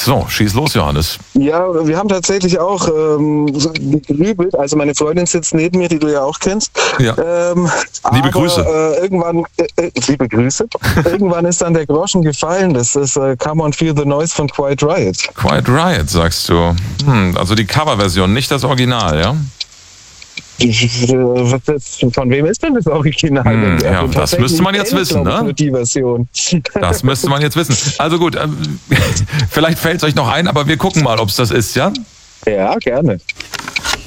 So, schieß los, Johannes. Ja, wir haben tatsächlich auch so gegrübelt. Also meine Freundin sitzt neben mir, die du ja auch kennst. Ja. Liebe Grüße. Liebe Grüße. Irgendwann ist dann der Groschen gefallen. Das ist Come On Feel the Noise von Quiet Riot. Quiet Riot, sagst du. Also die Coverversion, nicht das Original, ja? Von wem ist denn das Original? Ja, das müsste man jetzt wissen, ne? Nur die Version. Das müsste man jetzt wissen. Also gut, vielleicht fällt es euch noch ein, aber wir gucken mal, ob es das ist, ja? Ja, gerne.